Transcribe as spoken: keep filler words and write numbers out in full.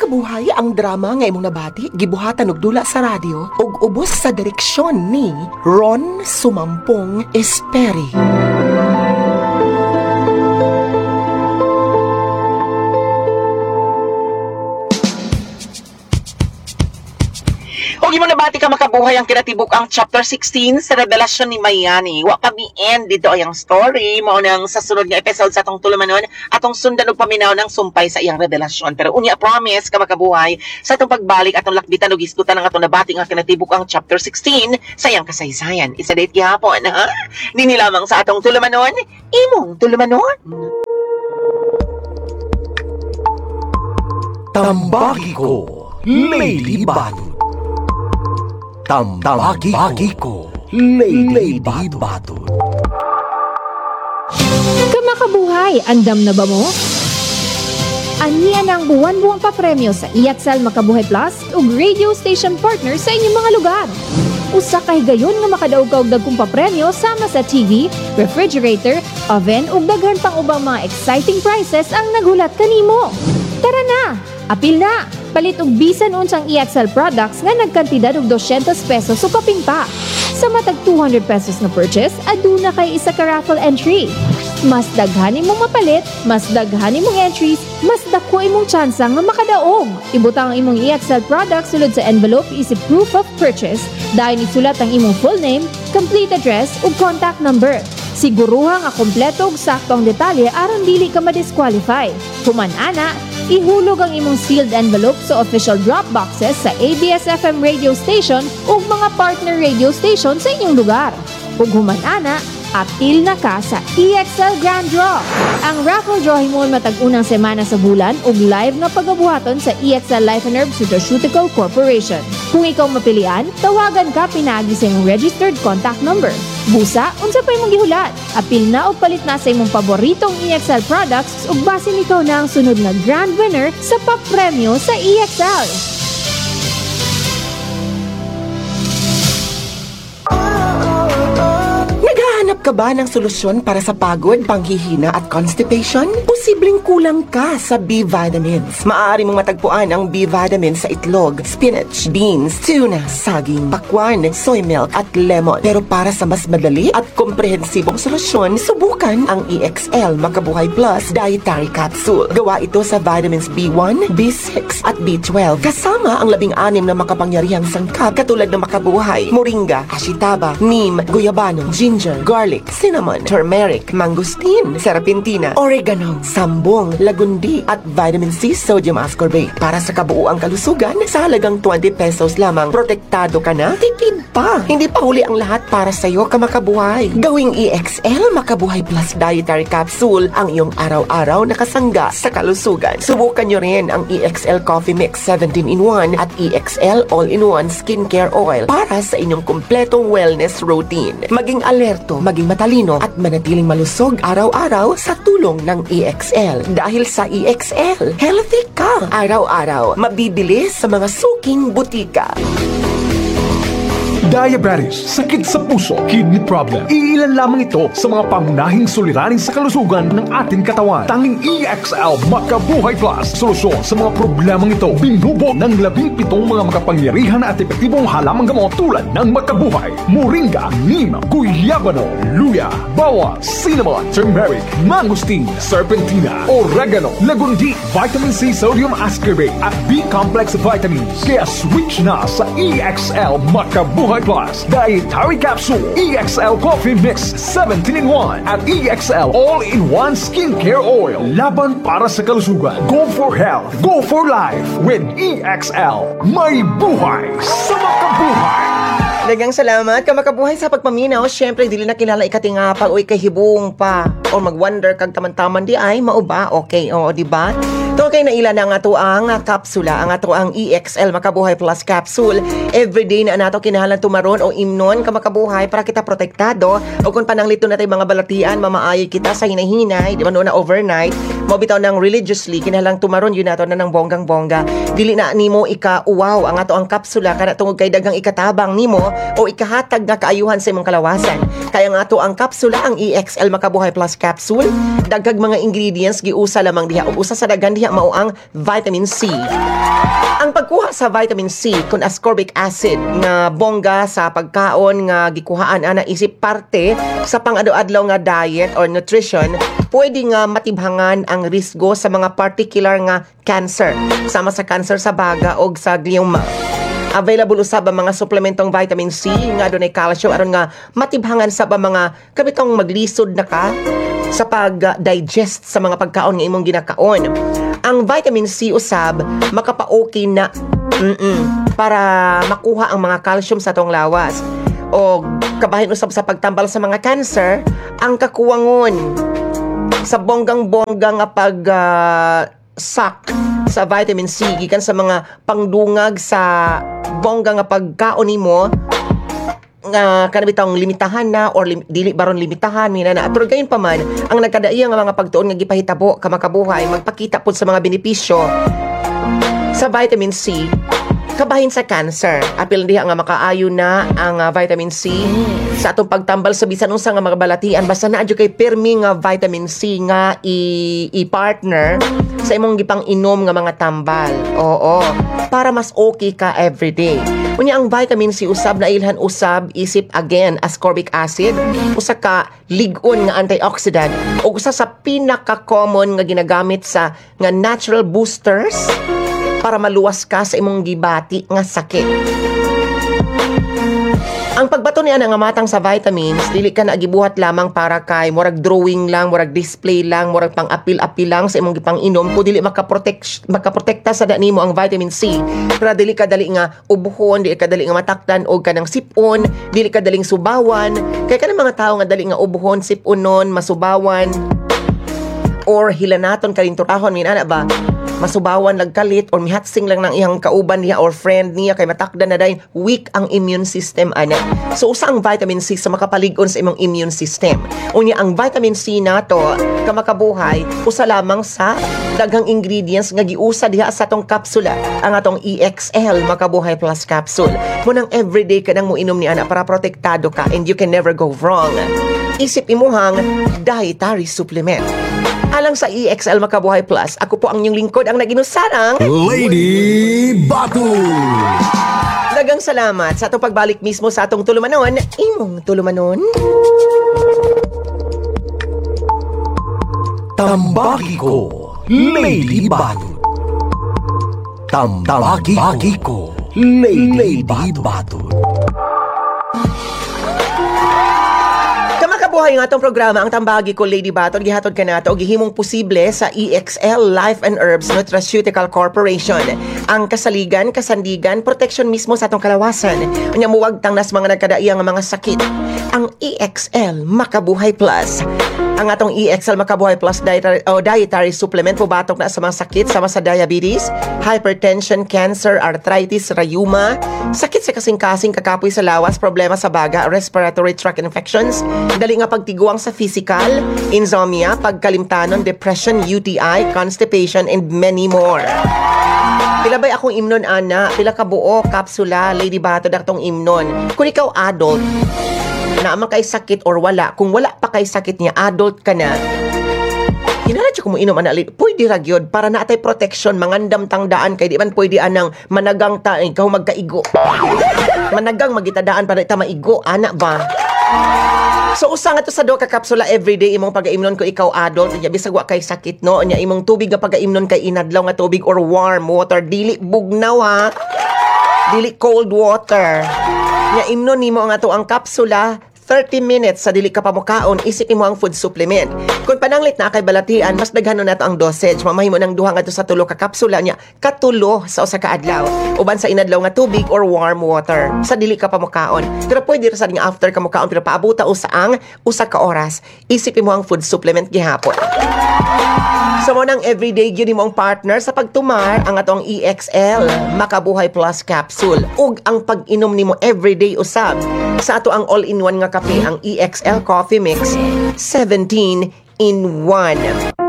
Kabuhay ang drama nga imong nabati gibuhatan og dula sa radyo ug ubos sa direksyon ni Ron Sumampong Esperi. Huwag mo nabati ka makabuhay ang kinatibuk ang chapter sixteen sa revelasyon ni Mayani. Wa pa mi-end dito ay ang story. Maunang sa sunod nga episode sa atong tulumanon atong sundan og paminaw ng sumpay sa iyang revelasyon. Pero unya promise ka makabuhay sa atong pagbalik atong lakbitan og isgutan ang atong nabati nga kinatibuk ang chapter sixteen sa iyang kasaysayan. Isa date gihapon ha. Dini lamang sa atong tulumanon, imong tulumanon. Tambagi ko, Lady Bato. Tambagi ko, Lady Bato. Kamakabuhay, andam na ba mo? Aniyan ang buwan-buwang papremyo sa E X L Makabuhay Plus ug radio station partner sa inyong mga lugar. Usa ka higayon nga makadaog ka og dagkong papremyo sama sa T V, refrigerator, oven ug daghan pang ubang mga exciting prizes ang naghulat kanimo. Tara na! Apil na! Palit og bisan unsang E X L products nga nagkantidad og two hundred pesos o kaping pa. Sa matag two hundred pesos na purchase, aduna kay isa ka raffle entry. Mas daghan imong mapalit, mas daghan imong entries, mas dako imong tsansa nga makadaog. Ibutang ang imong E X L products sulod sa envelope isip proof of purchase. Dahil isulat ang imong full name, complete address ug contact number. Siguruha nga kompleto ug sakto ang detalye aron dili ka ma-disqualify. Human ana, ihulog ang imong sealed envelope sa official drop boxes sa A B S F M radio station ug mga partner radio station sa inyong lugar. Ug human ana, apil na ka sa E X L Grand Draw. Ang raffle draw himon matag unang semana sa bulan ug live nga pagabuhaton sa E X L Life and Herb Nutraceutical Corporation. Kung ikaw mapilian, tawagan ka pinaagi sa imong registered contact number. Busa, unsa pa imong gihulat? Apil na og palit na sa imong paboritong E X L products ug basin ikaw na ang sunod na grand winner sa papremyo sa E X L. Naghahanap ka ba ng solusyon para sa pagod, panghihina at constipation? Posibleng kulang ka sa B-vitamins. Maaari mong matagpuan ang B-vitamins sa itlog, spinach, beans, tuna, saging, pakwan, soy milk at lemon. Pero para sa mas madali at komprehensibong solusyon, subukan ang E X L Makabuhay Plus Dietary Capsule. Gawa ito sa vitamins B one, B six at B twelve. Kasama ang labing anim na makapangyarihang sangkap katulad ng makabuhay, moringa, ashitaba, neem, guyabano, ginger, garlic, cinnamon, turmeric, mangosteen, serpentina, oregano, sambong, lagundi at vitamin C sodium ascorbate. Para sa kabuuang kalusugan, sa halagang twenty pesos lamang, protektado ka na, tipid pa. Hindi pa huli ang lahat para sa iyo ka makabuhay. Gawing E X L Makabuhay Plus Dietary Capsule ang iyong araw-araw na kasangga sa kalusugan. Subukan nyo rin ang E X L Coffee Mix seventeen in one at E X L All-in-one Skincare Oil para sa inyong kumpletong wellness routine. Maging alerto, maging matalino at manatiling malusog araw-araw sa tulong ng E X L. Dahil sa E X L, healthy ka araw-araw. Mabibili sa mga suking butika. Diabetes, sakit sa puso, kidney problem. Iilan lamang ito sa mga pangunahing suliranin sa kalusugan ng ating katawan. Tanging E X L Makabuhay Plus, solusyon sa mga problemang ito. Binubo ng labing pitong mga makapangyarihan at epektibong halamang gamot tulad ng makabuhay, moringa, neem, guyabano, luya, bawang, cinnamon, turmeric, mangosteen, serpentina, oregano, lagundi, vitamin C sodium ascorbate at B-complex vitamins. Kaya switch na sa E X L Makabuhay Plus Dietary Capsule, E X L Coffee Mix seventeen in one at E X L All-in-one Skincare Oil. Laban para sa kalusugan. Go for health. Go for life with E X L. May buhay sa makabuhay. Dagang salamat ka makabuhay sa pagpaminaw. Siyempre, dili na kilala ikatingapag o ikahibong pa. O mag-wonder kag taman-taman di ay mauba. Okay, o, diba? Ito kay naila na nga to ang kapsula, ang ato ang E X L Makabuhay Plus Capsule. Everyday na nato kinahalan tumaron o imnon ka makabuhay para kita protektado. O kung pananglito na tayo mga balatian, mamaayoy kita sa hinahinay, di ba noon na overnight, mabitaw ng religiously, kinahalang tumaron yun nato na ng bonggang-bongga. Dili na nimo ika-uwaw ang ato ang kapsula, kana tungod kay dagang ikatabang nimo o ikahatag na kaayuhan sa imong kalawasan. Kaya nga ato ang kapsula, ang E X L Makabuhay Plus Capsule, dagag mga ingredients giusa lamang diha o usa sa daghan diha diha mao ang vitamin C. Ang pagkuha sa vitamin C kun ascorbic acid nga bongga sa pagkaon nga gikuhaan ana isip parte sa pang-adlaw nga diet or nutrition, pwede nga matibhangan ang risgo sa mga particular nga cancer, sama sa cancer sa baga o sa glioma. Available usab ang mga suplementong vitamin C nga dunay calcium aron nga matibhangan sa ba mga kabitong maglisod na ka sa pag-digest sa mga pagkaon nga imong ginakaon. Ang vitamin C usab makapa-okay na mm-mm, para makuha ang mga calcium sa atong lawas. O kabahin usab sa pagtambal sa mga cancer, ang kakuwangon sa bonggang-bongga nga pag uh, sak sa vitamin C gikan sa mga pangdungag sa bongga nga pagkaon nimo nga kana bitong limitahan na or lim, dili baron limitahan mina na pero gayon pa man ang nagkadaiya nga mga pagtuon nga gipahitabo ka makabuhay magpakita pud sa mga benepisyo sa vitamin C kabahin sa cancer. Apil diha nga makaayo na ang uh, vitamin C sa atong pagtambal sa bisan unsa nga mga balatian basta naa jud kay permi nga vitamin C nga i- i-partner sa imong gipang inom nga mga tambal. Oo, para mas okay ka everyday. Unya ang vitamin C usab na ilhan usab isip again ascorbic acid, usa ka lig-on nga antioxidant ug usa sa pinaka-common nga ginagamit sa nga natural boosters para maluwas ka sa imong gibati nga sakit. Ang pagbato niya nga matang sa vitamins, dili ka na gibuhat lamang para kay murag drawing lang, murag display lang, murag pang-apil-apil lang sa imong gipang inom, kung dili makaprotect makaprotekta sa dani mo ang vitamin C. Para dili ka dali nga ubuhon, dili ka dali nga matakdan og kanang sipon, dili ka daling subawan. Kay kanang mga tao nga dali nga ubuhon, siponon, masubawan or hilanaton kalinturahon min ana ba? Masubawan lagkalit or mihatsing lang ng iyang kauban niya or friend niya kay matakdan na dahil weak ang immune system ana. So usa ang vitamin C sa makapalig-on sa imong immune system. Unya ang vitamin C nato ka makabuhay usa lamang sa daghang ingredients nga giusa diha sa atong kapsula, ang atong E X L Makabuhay Plus capsule. Munang everyday ka nang moinom ni ana para protektado ka and you can never go wrong. Isip imuhang dietary supplement. Alang sa E X L Makabuhay Plus, ako po ang inyong lingkod ang naginusarang Lady Batu. Dagang salamat sa atong pagbalik mismo sa atong tulumanon. Imong tulumanon. Tambaki ko, Lady Batu. Tambaki ko, Lady Batu. Buhay nga itong programa, ang tambagi ko, Lady Baton, gihatod ka nato o gihimong posible sa E X L Life and Herbs Nutraceutical Corporation. Ang kasaligan, kasandigan, protection mismo sa atong kalawasan. Unya muwagtang nas mga nagkadaiyang mga sakit. Ang E X L Makabuhay Plus. Ang atong E X L Makabuhay Plus dietary, o dietary supplement po batok na sa mga sakit sama sa diabetes, hypertension, cancer, arthritis, rheuma, sakit sa kasing-kasing kakapoy sa lawas, problema sa baga, respiratory tract infections, dali nga pagtiguang sa physical, insomnia, pagkalimtanon, depression, U T I, constipation, and many more. Pila ba'y akong imnon, ana? Pila ka buo, kapsula, Lady Bato, daktong imnon. Kung ikaw adult, na man kay sakit or wala, kung wala pa kay sakit niya, adult ka na, hinala siya kung mo inom, ana, pwede ragyod, para na atay protection, mangandam tang daan, kay di man pwede anang managang ta, ikaw magkaigo. Managang magitadaan para ita maigo, ana ba? So usa nga to sa do ka kapsula everyday imong pagaimnon ko ikaw adult nya bisag wa kay sakit no nya imong tubig nga pagaimnon kay inadlaw nga tubig or warm water dili bugnaw ha dili cold water nya imnon nimo nga to ang kapsula thirty minutes sa dili ka pamukaon isip mo ang food supplement. Kung pananglit na kay balatian mas daghanon nato ang dosage mamahimo nang duha nga to sa tulo ka kapsula nya katulo sa usa ka adlaw uban sa inadlaw nga tubig or warm water sa dili ka pamukaon. Pero pwede ra sa nga after ka mukaon pero paabuta usa ang usa ka oras isip mo ang food supplement gihapon. So mo nang everyday gyud mo ang partner sa pagtumar ang atong E X L Makabuhay Plus capsule ug ang pag-inom nimo everyday usab sa ato ang all-in-one nga kape ang E X L Coffee Mix seventeen in one.